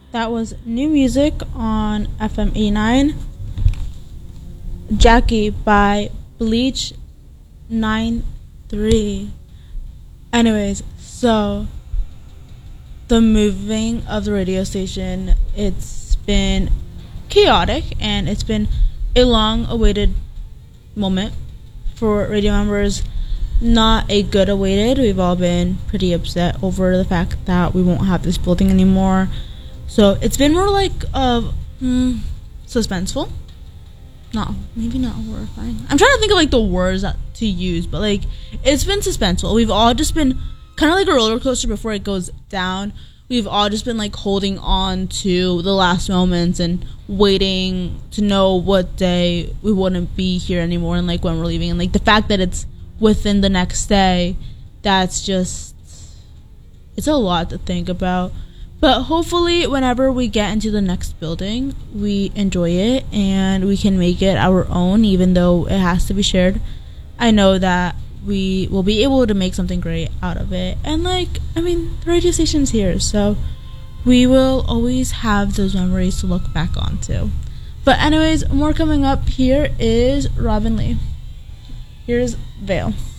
That was new music on FM 89. Jackie by Bleach 93. Anyways, so the moving of the radio station, it's been chaotic and it's been a long awaited moment for radio members. Not a good awaited. We've all been pretty upset over the fact that we won't have this building anymore. So it's been more like suspenseful. Maybe not horrifying. I'm trying to think of like the words to use, but like it's been suspenseful. We've all just been kind of like a roller coaster before it goes down. We've all just been like holding on to the last moments and waiting to know what day we wouldn't be here anymore and like when we're leaving. And like the fact that it's within the next day, that's just, it's a lot to think about. But hopefully whenever we get into the next building, we enjoy it and we can make it our own, even though it has to be shared. I know that we will be able to make something great out of it. And like, I mean, the radio station's here, so we will always have those memories to look back onto. But anyways, more coming up. Here is Robin Lee. Here's Veil.